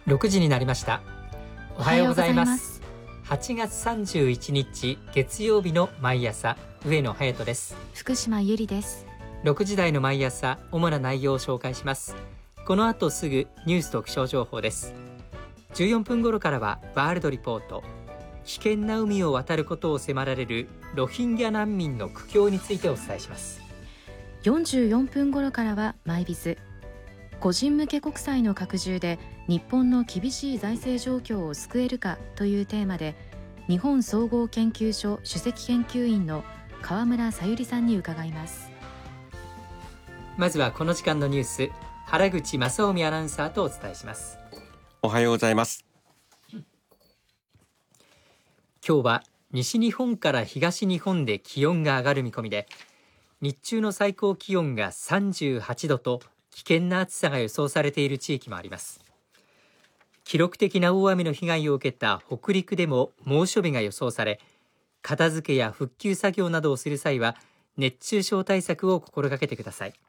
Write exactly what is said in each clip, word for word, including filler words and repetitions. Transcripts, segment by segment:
ろくじになりました。おはようございます。 おはちがつさんじゅういちにち月曜日の毎朝、上野隼人です。 福島ゆりです。 ろくじ台の毎朝、主な内容を紹介します。この後すぐニュースと気象情報です。じゅうよんぷん頃からはワールドリポート。危険な海を渡ることを迫られるロヒンギャ難民の苦境についてお伝えします。 よんじゅうよんぷん頃からはマイビズ。個人向け国債の拡充で日本の厳しい財政状況を救えるかというテーマで、日本総合研究所首席研究員の川村さゆりさんに伺います。 まずはこの時間のニュース、原口正臣アナウンサーとお伝えします。 おはようございます。 今日は西日本から東日本で気温が上がる見込みで、日中の最高気温がさんじゅうはちどと危険な暑さが予想されている地域もあります。記録的な大雨の被害を受けた北陸でも猛暑日が予想され、片付けや復旧作業などをする際は熱中症対策を心がけてください。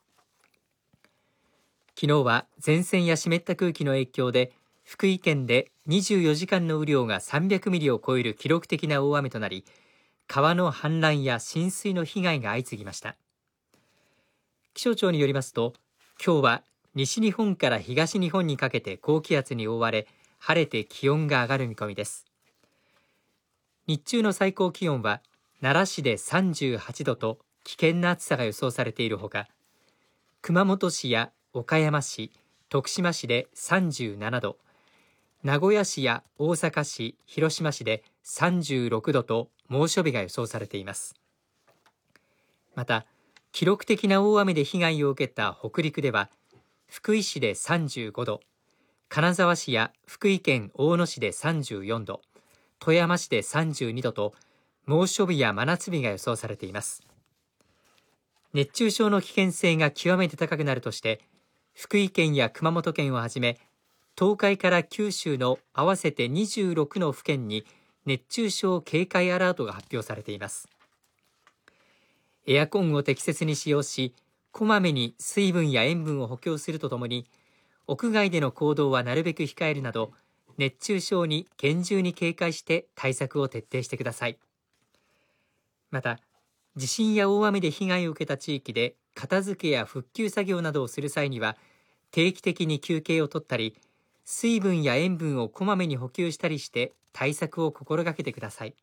昨日は前線や湿った空気の影響で、福井県でにじゅうよじかんの雨量がさんびゃくミリを超える記録的な大雨となり、川の氾濫や浸水の被害が相次ぎました。気象庁によりますと、今日は西日本から東日本にかけて高気圧に覆われ、晴れて気温が上がる見込みです。日中の最高気温は奈良市でさんじゅうはちどと危険な暑さが予想されているほか、熊本市や岡山市、徳島市でさんじゅうななど、名古屋市や大阪市、広島市でさんじゅうろくどと猛暑日が予想されています。また、記録的な大雨で被害を受けた北陸では、福井市でさんじゅうごど、金沢市や福井県大野市でさんじゅうよんど、富山市でさんじゅうにどと、猛暑日や真夏日が予想されています。熱中症の危険性が極めて高くなるとして、福井県や熊本県をはじめ、東海から九州の合わせてにじゅうろくの府県に熱中症警戒アラートが発表されています。エアコンを適切に使用し、こまめに水分や塩分を補給するとともに、屋外での行動はなるべく控えるなど、熱中症に厳重に警戒して対策を徹底してください。また、地震や大雨で被害を受けた地域で片付けや復旧作業などをする際には、定期的に休憩を取ったり、水分や塩分をこまめに補給したりして対策を心がけてください。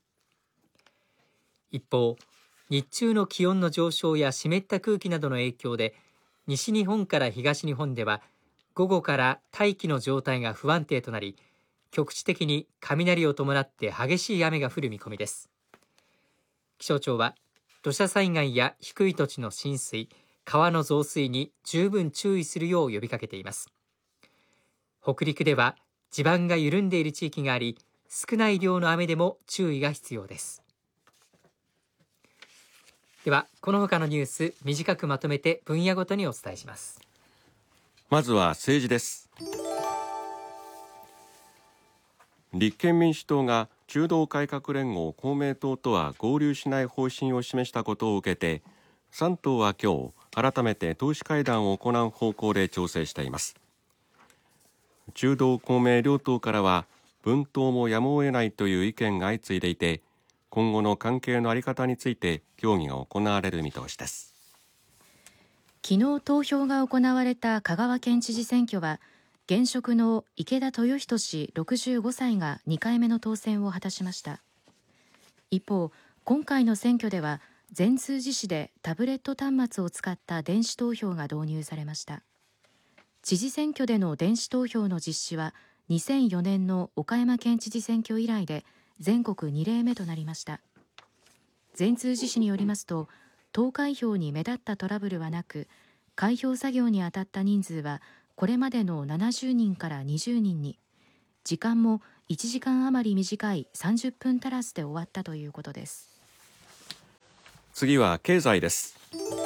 一方、日中の気温の上昇や湿った空気などの影響で、西日本から東日本では午後から大気の状態が不安定となり、局地的に雷を伴って激しい雨が降る見込みです。気象庁は土砂災害や低い土地の浸水、川の増水に十分注意するよう呼びかけています。北陸では地盤が緩んでいる地域があり、少ない量の雨でも注意が必要です。では、この他のニュース、短くまとめて分野ごとにお伝えします。 まずは政治です。立憲民主党が中道改革連合公明党とは合流しない方針を示したことを受けて、さん党は今日改めて党首会談を行う方向で調整しています。中道公明両党からは分党もやむを得ないという意見が相次いでいて、今後の関係の在り方について協議が行われる見通しです。 昨日投票が行われた香川県知事選挙は、現職の池田豊仁氏ろくじゅうごさいがにかいめの当選を果たしました。一方、今回の選挙では善通寺市でタブレット端末を使った電子投票が導入されました。知事選挙での電子投票の実施はにせんよねんの岡山県知事選挙以来で全国に例目となりました。善通寺市によりますと、投開票に目立ったトラブルはなく、開票作業に当たった人数はこれまでのななじゅうにんからにじゅうにんに、時間もいちじかん余り短いさんじゅっぷん足らずで終わったということです。 次は経済です。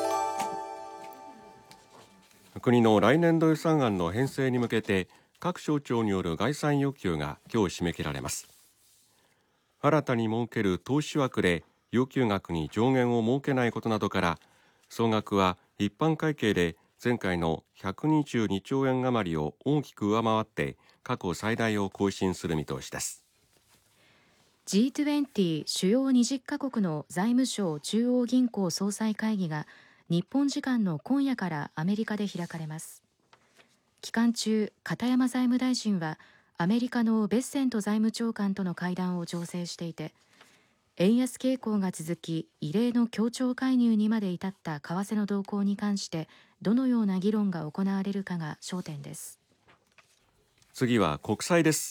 国の来年度予算案の編成に向けて、各省庁による概算要求が今日締め切られます。新たに設ける投資枠で要求額に上限を設けないことなどから、総額は一般会計で前回のひゃくにじゅうにちょうえん余りを大きく上回って過去最大を更新する見通しです。 ジーにじゅう 主要にじゅっかこくの財務相中央銀行総裁会議が日本時間の今夜からアメリカで開かれます。期間中、片山財務大臣はアメリカのベッセント財務長官との会談を調整していて、円安傾向が続き異例の協調介入にまで至った為替の動向に関してどのような議論が行われるかが焦点です。 次は国際です。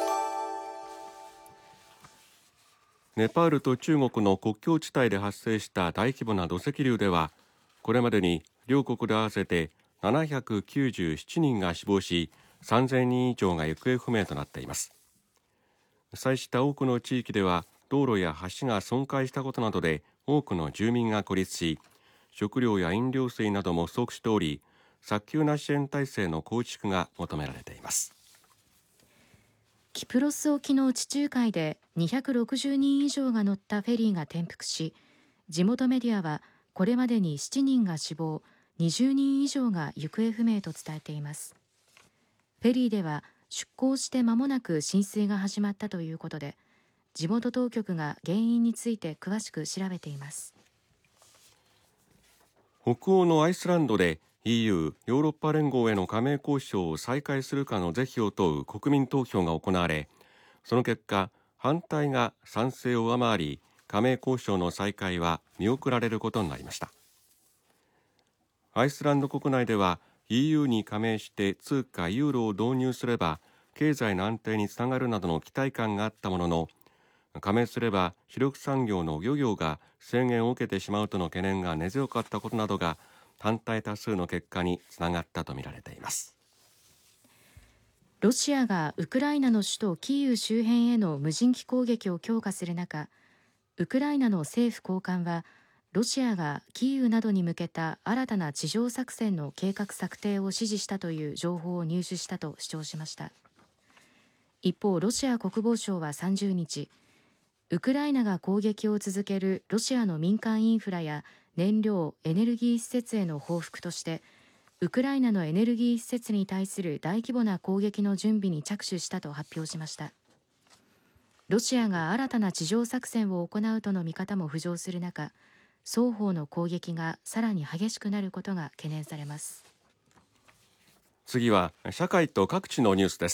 ネパールと中国の国境地帯で発生した大規模な土石流では、これまでに両国で合わせてななひゃくきゅうじゅうななにんが死亡し、さんぜんにん以上が行方不明となっています。被災した多くの地域では道路や橋が損壊したことなどで多くの住民が孤立し、食料や飲料水なども不足しており、早急な支援体制の構築が求められています。 キプロス沖の地中海でにひゃくろくじゅうにん以上が乗ったフェリーが転覆し、地元メディアはこれまでにしちにんが死亡、にじゅうにん以上が行方不明と伝えています。フェリーでは出港して間もなく浸水が始まったということで、地元当局が原因について詳しく調べています。 北欧のアイスランドで イーユー ヨーロッパ連合への加盟交渉を再開するかの是非を問う国民投票が行われ、その結果反対が賛成を上回り、加盟交渉の再開は見送られることになりました。アイスランド国内では イーユー に加盟して通貨ユーロを導入すれば経済の安定につながるなどの期待感があったものの、加盟すれば主力産業の漁業が制限を受けてしまうとの懸念が根強かったことなどが反対多数の結果につながったとみられています。 ロシアがウクライナの首都キーウ周辺への無人機攻撃を強化する中、ウクライナの政府高官はロシアがキーウなどに向けた新たな地上作戦の計画策定を指示したという情報を入手したと主張しました。一方、ロシア国防省はさんじゅうにち、ウクライナが攻撃を続けるロシアの民間インフラや燃料・エネルギー施設への報復として、ウクライナのエネルギー施設に対する大規模な攻撃の準備に着手したと発表しました。ロシアが新たな地上作戦を行うとの見方も浮上する中、双方の攻撃がさらに激しくなることが懸念されます。 次は社会と各地のニュースです。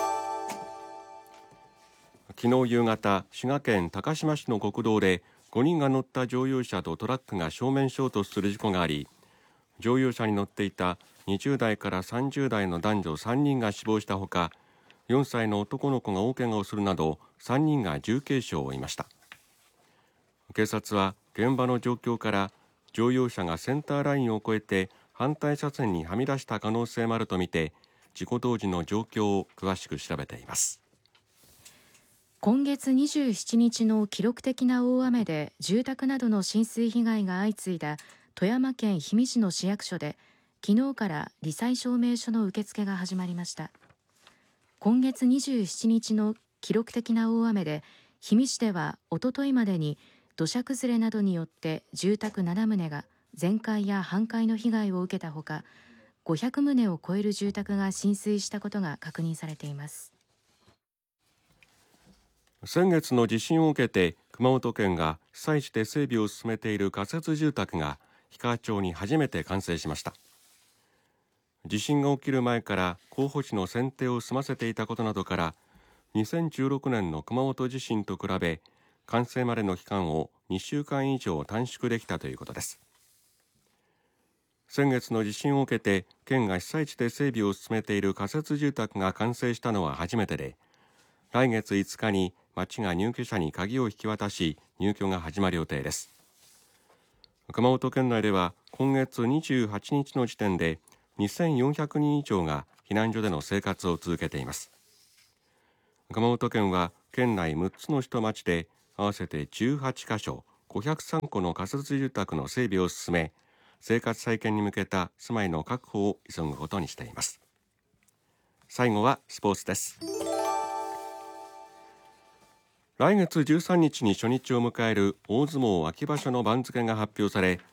昨日夕方、滋賀県高島市の国道でごにんが乗った乗用車とトラックが正面衝突する事故があり、乗用車に乗っていたにじゅうだいからさんじゅうだいの男女さんにんが死亡したほか、よんさいの男の子が大怪我をするなどさんにんが重軽傷を負いました。警察は現場の状況から乗用車がセンターラインを越えて反対車線にはみ出した可能性もあるとみて、事故当時の状況を詳しく調べています。 今月にじゅうしちにちの記録的な大雨で住宅などの浸水被害が相次いだ富山県氷見市の市役所で、昨日から罹災証明書の受付が始まりました。今月にじゅうしちにちの記録的な大雨で氷見市ではおとといまでに土砂崩れなどによって住宅ななとうが全壊や半壊の被害を受けたほか、ごひゃくとうを超える住宅が浸水したことが確認されています。 先月の地震を受けて熊本県が被災地で整備を進めている仮設住宅が氷川町に初めて完成しました。地震が起きる前から候補地の選定を済ませていたことなどから、にせんじゅうろくねんの熊本地震と比べ完成までの期間をにしゅうかん以上短縮できたということです。先月の地震を受けて県が被災地で整備を進めている仮設住宅が完成したのは初めてで、来月いつかに町が入居者に鍵を引き渡し入居が始まる予定です。熊本県内では今月にじゅうはちにちの時点でにせんよんひゃくにん以上が避難所での生活を続けています。熊本県は県内むっつの市と町で合わせてじゅうはちかしょごひゃくさんこの仮設住宅の整備を進め、生活再建に向けた住まいの確保を急ぐことにしています。最後はスポーツです。来月じゅうさんにちに初日を迎える大相撲秋場所の番付が発表され、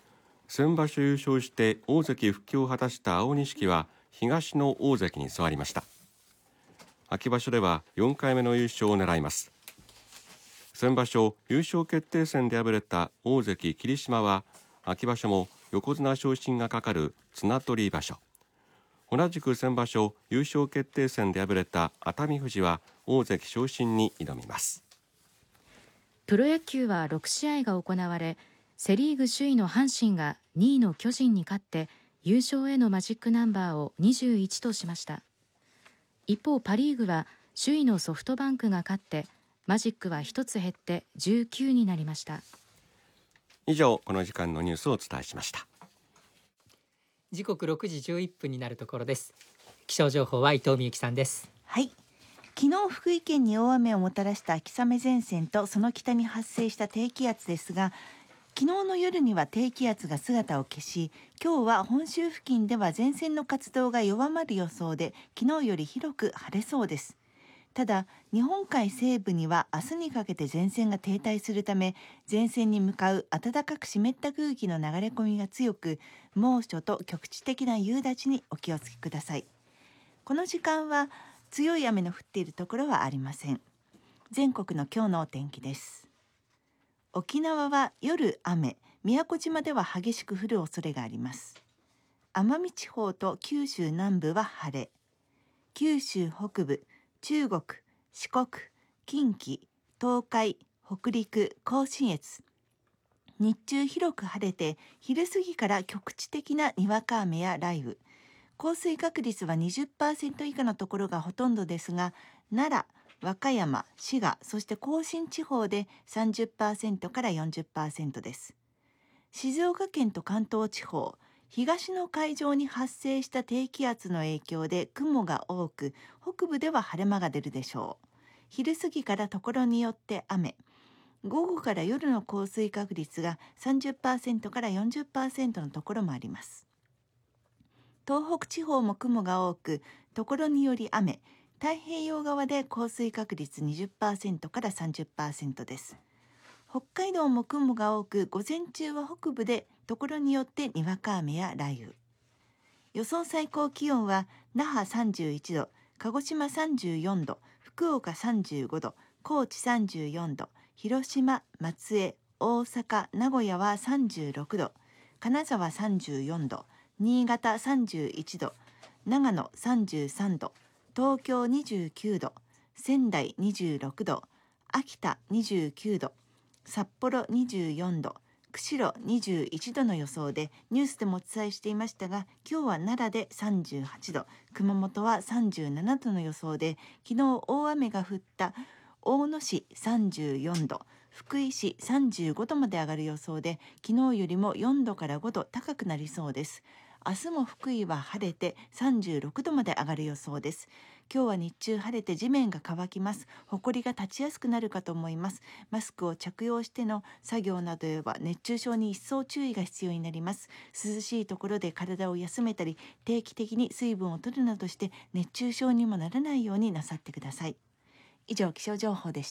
先場所優勝して大関復帰を果たした青錦は東の大関に座りました。秋場所ではよんかいめの優勝を狙います。先場所優勝決定戦で敗れた大関霧島は秋場所も横綱昇進がかかる綱取り場所。同じく先場所優勝決定戦で敗れた熱海富士は大関昇進に挑みます。 プロ野球はろくしあいが行われ、セリーグ首位の阪神がにいの巨人に勝って優勝へのマジックナンバーをにじゅういちとしました。一方パリーグは首位のソフトバンクが勝ってマジックはひとつ減ってじゅうきゅうになりました。 以上、この時間のニュースをお伝えしました。 時刻ろくじじゅういっぷんになるところです。気象情報は伊藤美幸さんです。 はい、昨日福井県に大雨をもたらした秋雨前線とその北に発生した低気圧ですが、昨日の夜には低気圧が姿を消し、今日は本州付近では前線の活動が弱まる予想で、昨日より広く晴れそうです。ただ日本海西部には明日にかけて前線が停滞するため、前線に向かう暖かく湿った空気の流れ込みが強く、猛暑と局地的な夕立にお気をつけください。この時間は強い雨の降っているところはありません。全国の今日のお天気です。沖縄は夜雨、宮古島では激しく降る恐れがあります。奄美地方と九州南部は晴れ、九州北部、中国、四国、近畿、東海、北陸、甲信越、日中広く晴れて、昼過ぎから局地的なにわか雨や雷雨、降水確率は にじゅっパーセント 以下のところがほとんどですが、奈良、和歌山、滋賀、そして甲信地方で さんじゅっパーセント から よんじゅっパーセント です。静岡県と関東地方、東の海上に発生した低気圧の影響で雲が多く、北部では晴れ間が出るでしょう。昼過ぎからところによって雨、午後から夜の降水確率が さんじゅっパーセント から よんじゅっパーセント のところもあります。東北地方も雲が多く、ところにより雨、太平洋側で降水確率 にじゅっパーセント から さんじゅっパーセント です。北海道も雲が多く、午前中は北部でところによってにわか雨や雷雨。予想最高気温は那覇さんじゅういちど、鹿児島さんじゅうよんど、福岡さんじゅうごど、高知さんじゅうよんど、広島、松江、大阪、名古屋はさんじゅうろくど、金沢さんじゅうよんど、新潟さんじゅういちど、長野さんじゅうさんど、東京にじゅうきゅうど、仙台にじゅうろくど、秋田にじゅうきゅうど、札幌にじゅうよんど、釧路にじゅういちどの予想で、ニュースでもお伝えしていましたが、今日は奈良でさんじゅうはちど、熊本はさんじゅうななどの予想で、昨日大雨が降った大野市さんじゅうよんど、福井市さんじゅうごどまで上がる予想で、昨日よりもよんどからごど高くなりそうです。明日も福井は晴れてさんじゅうろくどまで上がる予想です。今日は日中晴れて地面が乾きます。埃が立ちやすくなるかと思います。マスクを着用しての作業などでは熱中症に一層注意が必要になります。涼しいところで体を休めたり、定期的に水分を取るなどして熱中症にもならないようになさってください。以上、気象情報でした。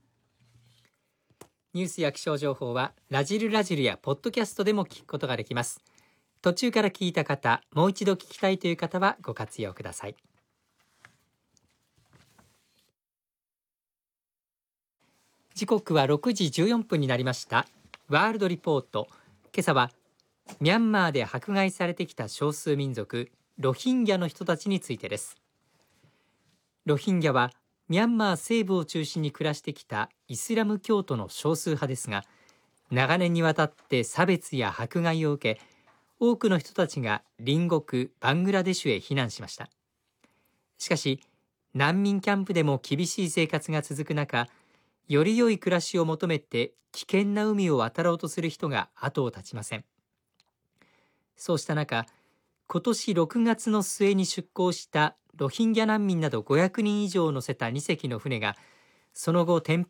ニュースや気象情報はラジルラジルやポッドキャストでも聞くことができます。途中から聞いた方、もう一度聞きたいという方はご活用ください。時刻はろくじじゅうよんぷんになりました。ワールドリポート。今朝はミャンマーで迫害されてきた少数民族ロヒンギャの人たちについてです。ロヒンギャはミャンマー西部を中心に暮らしてきたイスラム教徒の少数派ですが、長年にわたって差別や迫害を受け、多くの人たちが隣国バングラデシュへ避難しました。しかし、難民キャンプでも厳しい生活が続く中、より良い暮らしを求めて危険な海を渡ろうとする人が後を絶ちません。そうした中、今年ろくがつの末に出港したロヒンギャ難民などごひゃくにん以上を乗せたに隻の船が、その後転覆